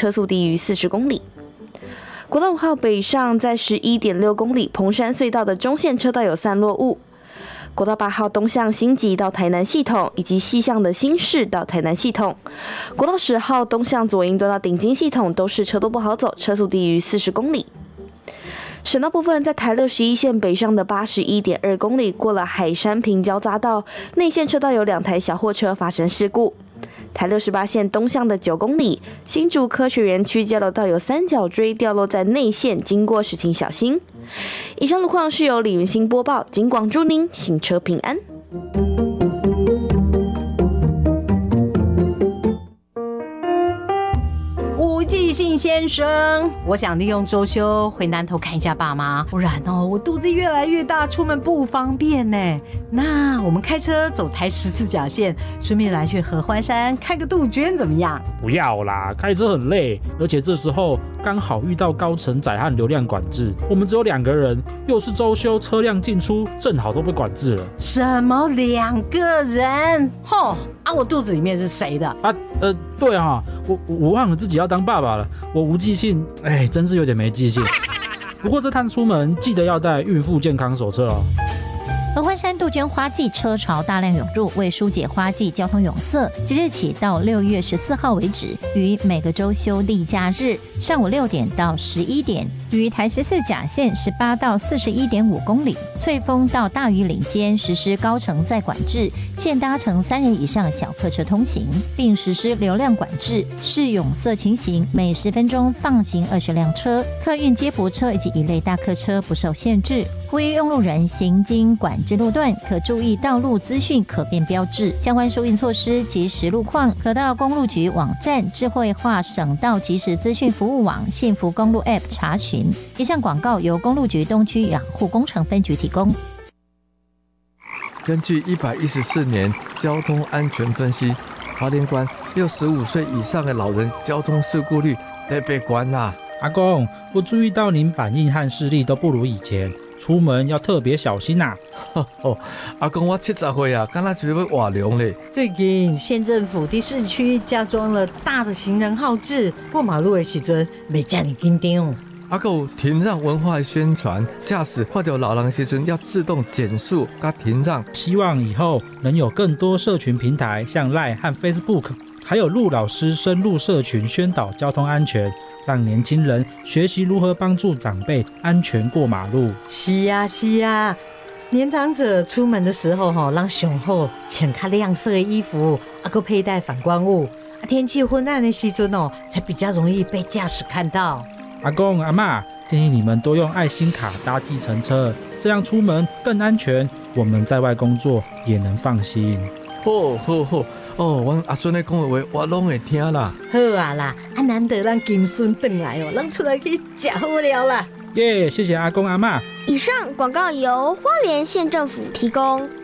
车速低于40公里。国道5号北上在 11.6 公里彭山隧道的中线车道有散落雾。国道8号东向新集到台南系统，以及西向的新市到台南系统。国道10号东向左营端到顶金系统都是车多不好走，车速低于40公里。省道部分，在台61线北上的 81.2 公里过了海山平交匝道，内线车道有2台小货车发生事故。台68线东向的9公里，新竹科学园区交流道有三角锥掉落在内线，经过时请小心。以上路况是由李云欣播报，警广祝您行车平安。 吴继信先生，我想利用周休回南投看一下爸妈，不然我肚子越来越大，出门不方便呢。那我们开车走台14甲线，顺便来去合欢山看个杜鹃怎么样？ 不要啦，开车很累，而且这时候刚好遇到高承载和流量管制，我们只有2个人，又是周休，车辆进出正好都被管制了。 什么2个人？我肚子里面是谁的？ 对啊，我忘了自己要当爸爸了，我无记性，真是有点没记性。不过这趟出门记得要带孕妇健康手册哦。 合欢山杜鹃花季车潮大量涌入，为疏解花季交通拥塞，即日起到6月14号为止，于每个周休例假日上午6点到11点，于台14甲线18到41.5公里，翠峰到大屿岭间实施高承载管制，限搭乘3人以上小客车通行，并实施流量管制，视拥塞情形，每10分钟放行20辆车，客运接驳车以及一类大客车不受限制。呼吁用路人行经管制路段，可注意道路资讯可变标志，相关疏运措施及时路况，可到公路局网站、智慧化省道即时资讯服务网、幸福公路 App 查询。以上广告由公路局东区养护工程分局提供。 根据114年交通安全分析，花莲县65岁以上的老人交通事故率特别高啦。 阿公，我注意到您反应和视力都不如以前，出门要特别小心啊。 阿公，我70岁啊，刚才是要活龙嘞。 最近县政府的市区加装了大的行人号志，过马路的时阵别这么紧张。 还有停让文化的宣传，驾驶看到老人的时阵要自动减速加停让。 希望以后能有更多社群平台，像 LINE 和 Facebook， 还有陆老师深入社群宣导交通安全，让年轻人学习如何帮助长辈安全过马路。 是啊，年长者出门的时候让上好穿较亮色的衣服，还有佩戴反光物。天气昏暗的时阵才比较容易被驾驶看到。 阿公阿嬷，建议你们多用爱心卡搭计程车，这样出门更安全，我们在外工作也能放心。 好，阮阿孙咧讲的话，我拢会听啦。 好啊啦，难得咱金孙回来咱出来去吃好料啦。 耶，谢谢阿公阿嬷。 以上广告由花莲县政府提供。